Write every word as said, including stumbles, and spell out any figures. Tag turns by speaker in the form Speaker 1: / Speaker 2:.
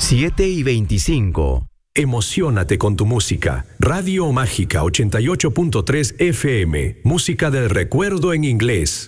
Speaker 1: siete y veinticinco.
Speaker 2: Emociónate con tu música. Radio Mágica ochenta y ocho punto tres F M. Música del recuerdo en inglés.